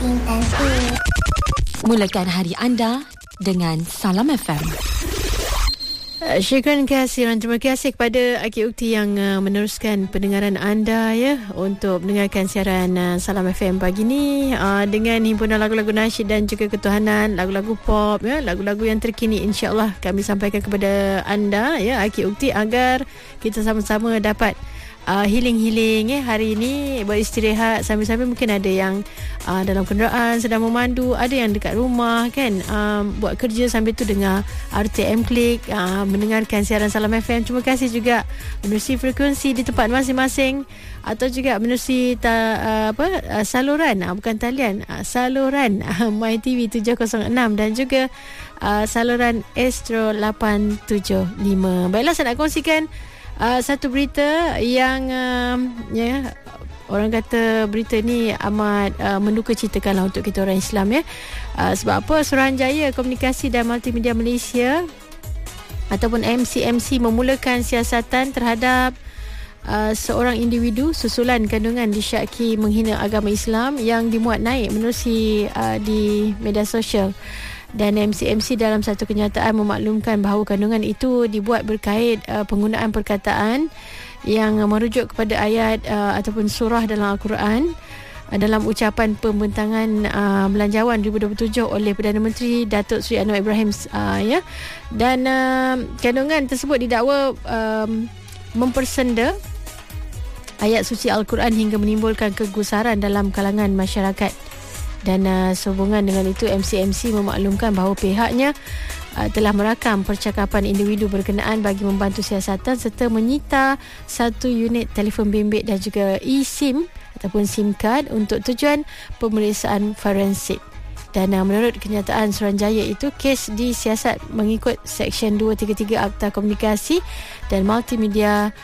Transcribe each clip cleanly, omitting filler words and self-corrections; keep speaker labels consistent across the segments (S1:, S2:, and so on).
S1: Mulakan hari anda dengan Salam FM.
S2: Syukran kasiran. Terima kasih kepada Akik Ukti yang meneruskan pendengaran anda ya untuk mendengarkan siaran Salam FM pagi ni dengan himpunan lagu-lagu nasyid dan juga ketuhanan, lagu-lagu pop ya, lagu-lagu yang terkini, insya-Allah kami sampaikan kepada anda ya Akik Ukti agar kita sama-sama dapat healing hari ini, beristirahat sambil-sambil. Mungkin ada yang dalam kenderaan sedang memandu, ada yang dekat rumah kan, buat kerja sambil tu dengar RTM Klik, mendengarkan siaran Salam FM. Terima kasih juga menerusi frekuensi di tempat masing-masing atau juga menerusi saluran, bukan talian, saluran MyTV 706 dan juga saluran Astro 875. Baiklah, saya nak kongsikan satu berita yang orang kata berita ni amat mendukacitakanlah untuk kita orang Islam ya. Sebab apa? Suruhanjaya Komunikasi dan Multimedia Malaysia ataupun MCMC memulakan siasatan terhadap seorang individu susulan kandungan disyaki menghina agama Islam yang dimuat naik menerusi di media sosial. Dan MCMC dalam satu kenyataan memaklumkan bahawa kandungan itu dibuat berkait penggunaan perkataan yang merujuk kepada ayat ataupun surah dalam Al-Quran dalam ucapan pembentangan Belanjawan 2027 oleh Perdana Menteri Datuk Seri Anwar Ibrahim ya. Dan kandungan tersebut didakwa mempersenda ayat suci Al-Quran hingga menimbulkan kegusaran dalam kalangan masyarakat. Dan sehubungan dengan itu, MCMC memaklumkan bahawa pihaknya telah merakam percakapan individu berkenaan bagi membantu siasatan serta menyita satu unit telefon bimbit dan juga eSIM ataupun SIM card untuk tujuan pemeriksaan forensik. Dan menurut kenyataan Suruhanjaya itu, kes disiasat mengikut Seksyen 233 Akta Komunikasi dan Multimedia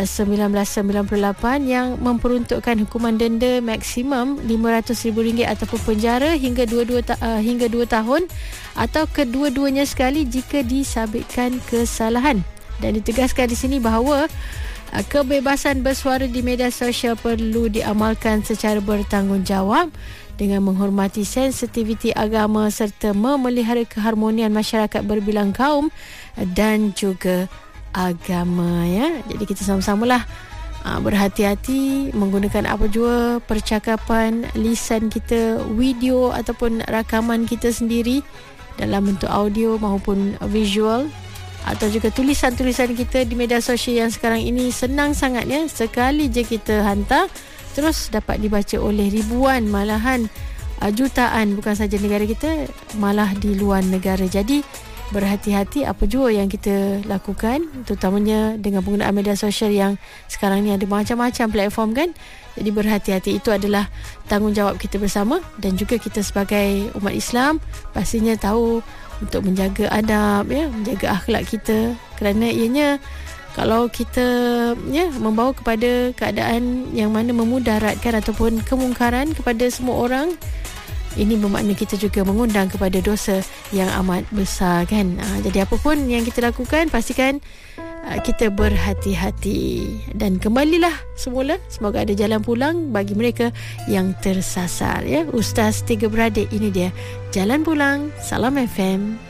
S2: 1998 yang memperuntukkan hukuman denda maksimum RM500,000 ataupun penjara hingga 2 tahun atau kedua-duanya sekali jika disabitkan kesalahan. Dan ditegaskan di sini bahawa kebebasan bersuara di media sosial perlu diamalkan secara bertanggungjawab dengan menghormati sensitiviti agama serta memelihara keharmonian masyarakat berbilang kaum dan juga agama ya. Jadi kita sama-samalah berhati-hati menggunakan apa jua percakapan lisan kita, video ataupun rakaman kita sendiri dalam bentuk audio maupun visual atau juga tulisan-tulisan kita di media sosial yang sekarang ini senang sangat ya. Sekali je kita hantar, terus dapat dibaca oleh ribuan, malahan jutaan, bukan saja negara kita, malah di luar negara. Jadi berhati-hati apa jua yang kita lakukan, terutamanya dengan penggunaan media sosial yang sekarang ni ada macam-macam platform kan. Jadi berhati-hati, itu adalah tanggungjawab kita bersama. Dan juga kita sebagai umat Islam pastinya tahu untuk menjaga adab ya, menjaga akhlak kita, kerana ianya kalau kita membawa kepada keadaan yang mana memudaratkan ataupun kemungkaran kepada semua orang, ini bermakna kita juga mengundang kepada dosa yang amat besar kan. Jadi apapun yang kita lakukan, pastikan kita berhati-hati. Dan kembalilah semula, semoga ada jalan pulang bagi mereka yang tersasar ya. Ustaz Tiga Beradik, ini dia Jalan Pulang Salam FM.